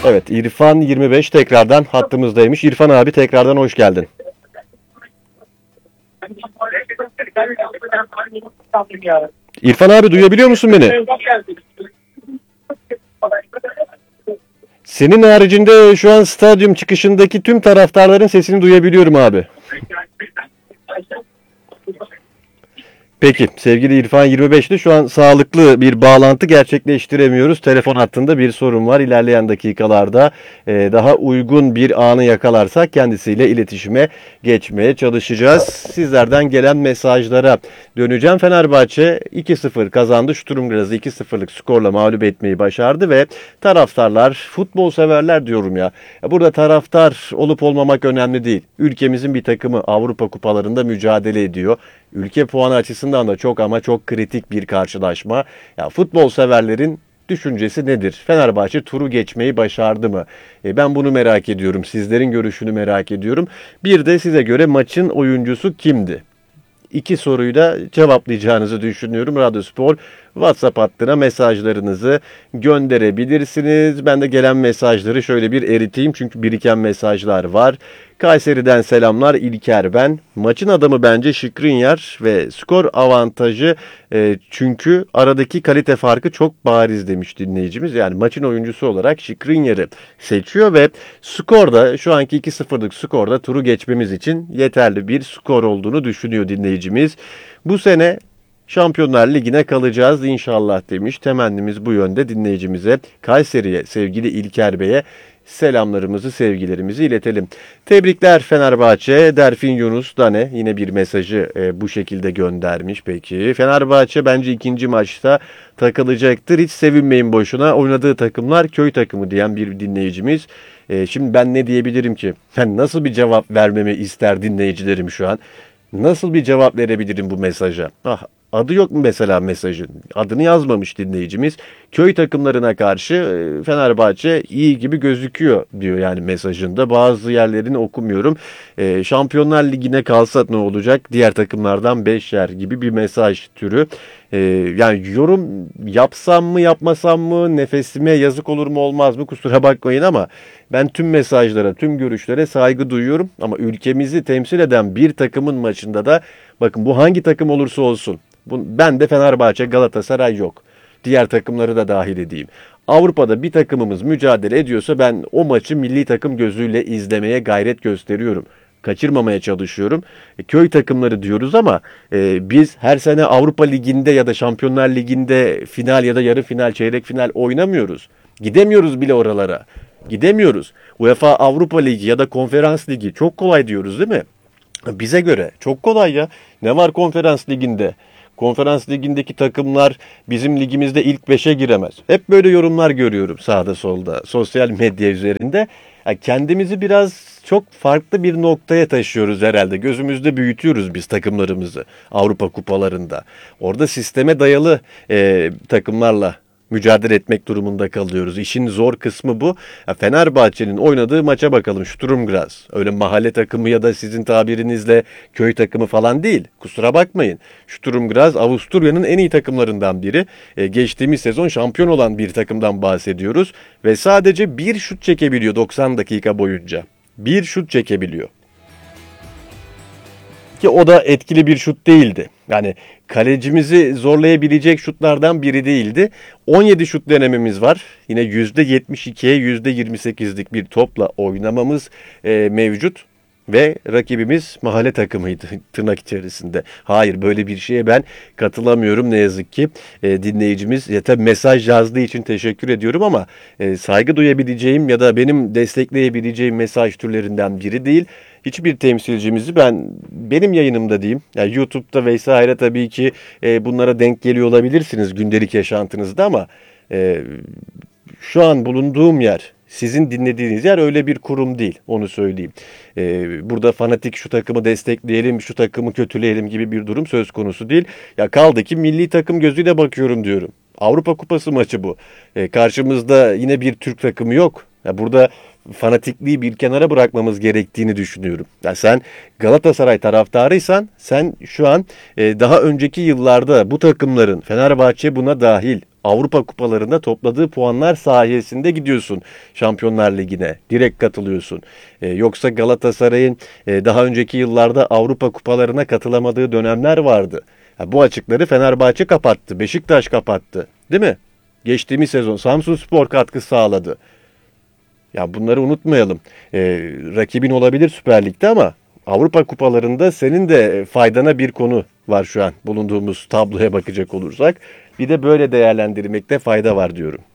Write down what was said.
Evet, İrfan 25 tekrardan hattımızdaymış. İrfan abi tekrardan hoş geldin. İrfan abi duyabiliyor musun beni? Senin haricinde şu an stadyum çıkışındaki tüm taraftarların sesini duyabiliyorum abi. Peki sevgili İrfan 25'te şu an sağlıklı bir bağlantı gerçekleştiremiyoruz. Telefon hattında bir sorun var. İlerleyen dakikalarda daha uygun bir anı yakalarsak kendisiyle iletişime geçmeye çalışacağız. Sizlerden gelen mesajlara döneceğim. Fenerbahçe 2-0 kazandı. Sturm Graz'ı 2-0'lık skorla mağlup etmeyi başardı ve taraftarlar, futbol severler diyorum ya. Burada taraftar olup olmamak önemli değil. Ülkemizin bir takımı Avrupa kupalarında mücadele ediyor. Ülke puanı açısından da çok ama çok kritik bir karşılaşma. Ya futbol severlerin düşüncesi nedir? Fenerbahçe turu geçmeyi başardı mı? Ben bunu merak ediyorum. Sizlerin görüşünü merak ediyorum. Bir de size göre maçın oyuncusu kimdi? İki soruyu da cevaplayacağınızı düşünüyorum. Radyospor WhatsApp hattına mesajlarınızı gönderebilirsiniz. Ben de gelen mesajları şöyle bir eriteyim çünkü biriken mesajlar var. Kayseri'den selamlar İlker ben. Maçın adamı bence Skriniar ve skor avantajı çünkü aradaki kalite farkı çok bariz demiş dinleyicimiz. Yani maçın oyuncusu olarak Skriniar'ı seçiyor ve skorda şu anki 2-0'lık skorda turu geçmemiz için yeterli bir skor olduğunu düşünüyor dinleyicimiz. Bu sene Şampiyonlar Ligi'ne kalacağız inşallah demiş. Temennimiz bu yönde dinleyicimize. Kayseri'ye sevgili İlker Bey'e selamlarımızı, sevgilerimizi iletelim. Tebrikler Fenerbahçe. Derfin Yunus Dane yine bir mesajı bu şekilde göndermiş. Peki Fenerbahçe bence ikinci maçta takılacaktır. Hiç sevinmeyin boşuna. Oynadığı takımlar köy takımı diyen bir dinleyicimiz. Şimdi ben ne diyebilirim ki? Yani nasıl bir cevap vermemi ister dinleyicilerim şu an? Nasıl bir cevap verebilirim bu mesaja? Adı yok mu mesela mesajın? Adını yazmamış dinleyicimiz. Köy takımlarına karşı Fenerbahçe iyi gibi gözüküyor diyor yani mesajında. Bazı yerlerini okumuyorum. Şampiyonlar Ligi'ne kalsa ne olacak? Diğer takımlardan 5 yer gibi bir mesaj türü. Yani yorum yapsam mı yapmasam mı nefesime yazık olur mu olmaz mı kusura bakmayın ama ben tüm mesajlara, tüm görüşlere saygı duyuyorum. Ama ülkemizi temsil eden bir takımın maçında da bakın bu hangi takım olursa olsun. Ben de Fenerbahçe, Galatasaray yok. Diğer takımları da dahil edeyim. Avrupa'da bir takımımız mücadele ediyorsa ben o maçı milli takım gözüyle izlemeye gayret gösteriyorum. Kaçırmamaya çalışıyorum. Köy takımları diyoruz ama biz her sene Avrupa Ligi'nde ya da Şampiyonlar Ligi'nde final ya da yarı final, çeyrek final oynamıyoruz. Gidemiyoruz bile oralara. Gidemiyoruz. UEFA Avrupa Ligi ya da Konferans Ligi çok kolay diyoruz değil mi? Bize göre çok kolay ya. Ne var Konferans Ligi'nde? Konferans Ligi'ndeki takımlar bizim ligimizde ilk 5'e giremez. Hep böyle yorumlar görüyorum sağda solda, sosyal medya üzerinde. Ya kendimizi biraz çok farklı bir noktaya taşıyoruz herhalde. Gözümüzde büyütüyoruz biz takımlarımızı Avrupa kupalarında. Orada sisteme dayalı takımlarla mücadele etmek durumunda kalıyoruz. İşin zor kısmı bu. Ya Fenerbahçe'nin oynadığı maça bakalım. Sturm Graz. Öyle mahalle takımı ya da sizin tabirinizle köy takımı falan değil. Kusura bakmayın. Sturm Graz Avusturya'nın en iyi takımlarından biri. Geçtiğimiz sezon şampiyon olan bir takımdan bahsediyoruz. Ve sadece bir şut çekebiliyor 90 dakika boyunca. Bir şut çekebiliyor. Ki o da etkili bir şut değildi. Yani kalecimizi zorlayabilecek şutlardan biri değildi. 17 şut denememiz var. Yine %72'ye %28'lik bir topla oynamamız mevcut. Ve rakibimiz mahalle takımıydı tırnak içerisinde. Hayır böyle bir şeye ben katılamıyorum ne yazık ki. Dinleyicimiz tabii mesaj yazdığı için teşekkür ediyorum ama saygı duyabileceğim ya da benim destekleyebileceğim mesaj türlerinden biri değil. Hiçbir temsilcimizi benim yayınımda diyeyim. Yani YouTube'da vesaire tabii ki bunlara denk geliyor olabilirsiniz gündelik yaşantınızda ama şu an bulunduğum yer, sizin dinlediğiniz yer öyle bir kurum değil. Onu söyleyeyim. Burada fanatik şu takımı destekleyelim, şu takımı kötüleyelim gibi bir durum söz konusu değil. Ya kaldı ki milli takım gözüyle bakıyorum diyorum. Avrupa Kupası maçı bu. Karşımızda yine bir Türk takımı yok. Ya burada fanatikliği bir kenara bırakmamız gerektiğini düşünüyorum. Ya sen Galatasaray taraftarıysan sen şu an daha önceki yıllarda bu takımların, Fenerbahçe buna dahil, Avrupa kupalarında topladığı puanlar sayesinde gidiyorsun Şampiyonlar Ligi'ne. Direkt katılıyorsun. Yoksa Galatasaray'ın daha önceki yıllarda Avrupa kupalarına katılamadığı dönemler vardı. Ya bu açıkları Fenerbahçe kapattı, Beşiktaş kapattı. Değil mi? Geçtiğimiz sezon Samsunspor katkı sağladı. Ya bunları unutmayalım. Rakibin olabilir Süper Lig'de ama Avrupa kupalarında senin de faydana bir konu var şu an bulunduğumuz tabloya bakacak olursak. Bir de böyle değerlendirmekte fayda var diyorum.